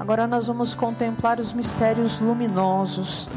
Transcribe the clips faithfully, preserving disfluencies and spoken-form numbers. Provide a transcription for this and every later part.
Agora nós vamos contemplar os mistérios luminosos.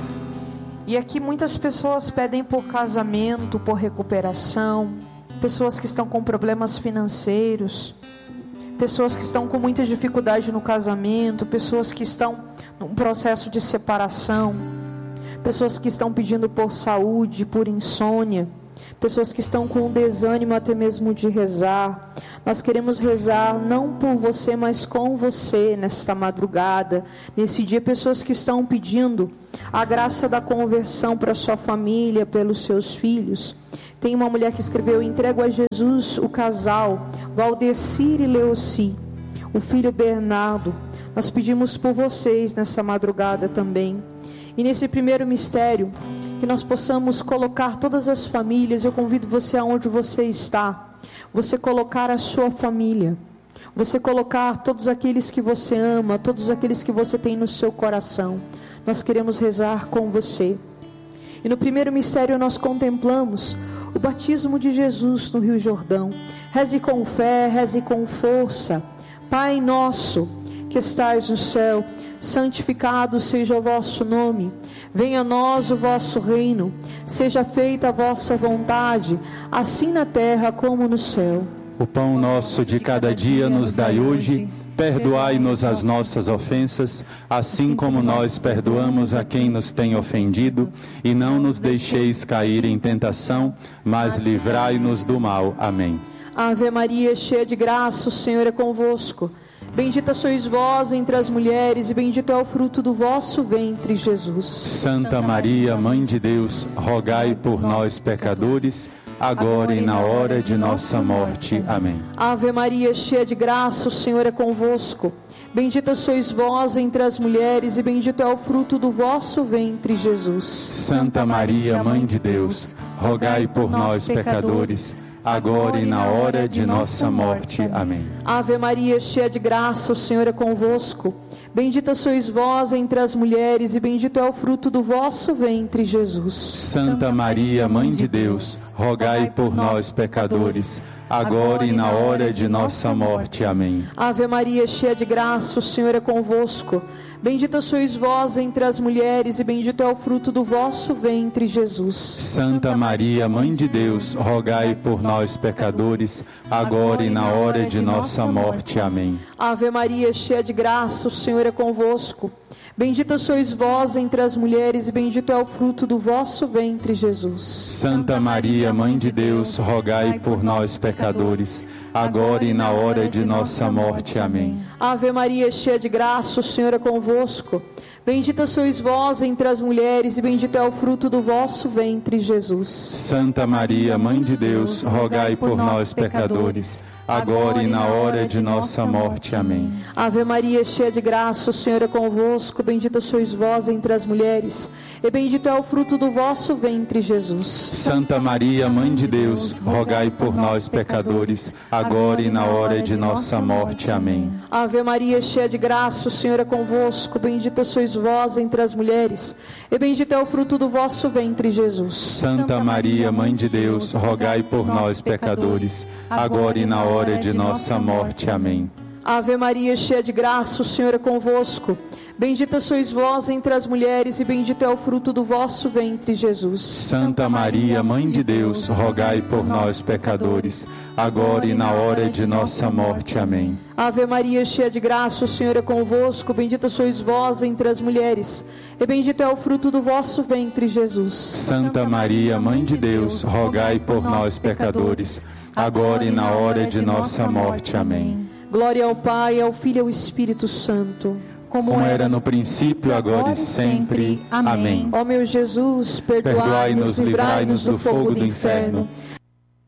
E aqui muitas pessoas pedem por casamento, por recuperação, pessoas que estão com problemas financeiros, pessoas que estão com muita dificuldade no casamento, pessoas que estão num processo de separação, pessoas que estão pedindo por saúde, por insônia, pessoas que estão com desânimo até mesmo de rezar. Nós queremos rezar não por você, mas com você nesta madrugada, nesse dia, pessoas que estão pedindo a graça da conversão para sua família, pelos seus filhos. Tem uma mulher que escreveu: entrego a Jesus o casal Valdecir e Leoci, o filho Bernardo. Nós pedimos por vocês nessa madrugada também. E nesse primeiro mistério, que nós possamos colocar todas as famílias. Eu convido você aonde você está, você colocar a sua família, você colocar todos aqueles que você ama, todos aqueles que você tem no seu coração. Nós queremos rezar com você. E no primeiro mistério nós contemplamos o batismo de Jesus no Rio Jordão. Reze com fé, reze com força. Pai nosso que estais no céu, santificado seja o vosso nome. Venha a nós o vosso reino. Seja feita a vossa vontade, assim na terra como no céu. O pão nosso de cada dia nos dai hoje. Perdoai-nos as nossas ofensas, assim como nós perdoamos a quem nos tem ofendido. E não nos deixeis cair em tentação, mas livrai-nos do mal. Amém. Ave Maria, cheia de graça, o Senhor é convosco. Bendita sois vós entre as mulheres, e bendito é o fruto do vosso ventre, Jesus. Santa Maria, Mãe de Deus, rogai por nós, pecadores, agora e na hora de nossa morte. Amém. Ave Maria, cheia de graça, o Senhor é convosco. Bendita sois vós entre as mulheres, e bendito é o fruto do vosso ventre, Jesus. Santa Maria, Mãe de Deus, rogai por nós, pecadores, agora e na hora de nossa morte. Amém. Ave Maria, cheia de graça, o Senhor é convosco. Bendita sois vós entre as mulheres, e bendito é o fruto do vosso ventre, Jesus. Santa Maria, Mãe de Deus, rogai por nós, pecadores, agora e na hora de nossa morte. Amém. Ave Maria, cheia de graça, o Senhor é convosco. Bendita sois vós entre as mulheres, e bendito é o fruto do vosso ventre, Jesus. Santa Maria, Mãe de Deus, rogai por nós, pecadores, agora e na hora de nossa morte. Amém. Ave Maria, cheia de graça, o Senhor é convosco. Bendita sois vós entre as mulheres, e bendito é o fruto do vosso ventre, Jesus. Santa Maria, Mãe de Deus, rogai por nós, pecadores, agora e na hora de nossa morte. Amém. Ave Maria, cheia de graça, o Senhor é convosco. Bendita sois vós entre as mulheres, e bendito é o fruto do vosso ventre, Jesus. Santa Maria, Mãe de Deus, rogai por nós, pecadores, agora e na hora de nossa morte. Amém. Ave Maria, cheia de graça, o Senhor é convosco. Bendita sois vós entre as mulheres, e bendito é o fruto do vosso ventre, Jesus. Santa Maria, Mãe de Deus, rogai por nós, pecadores, agora e na hora de nossa morte. Amém. Ave Maria, cheia de graça, o Senhor é convosco. Bendita sois vós entre as mulheres, e bendito é o fruto do vosso ventre, Jesus. Santa Maria, Mãe de Deus, rogai por nós, pecadores, agora e na hora de nossa morte. Amém. Ave Maria, cheia de graça, o Senhor é convosco. Bendita sois vós entre as mulheres, e bendito é o fruto do vosso ventre, Jesus. Santa Maria, Mãe de Deus, rogai por nós, pecadores, agora e na hora de nossa morte. Amém. Ave Maria, cheia de graça, o Senhor é convosco. Bendita sois vós entre as mulheres, e bendito é o fruto do vosso ventre, Jesus. Santa Maria, Mãe de Deus, rogai por nós, pecadores, agora e na hora de nossa morte. Amém. Glória ao Pai, ao Filho e ao Espírito Santo, como era no princípio, agora e sempre. Amém. Ó meu Jesus, perdoai-nos, livrai-nos do fogo do inferno,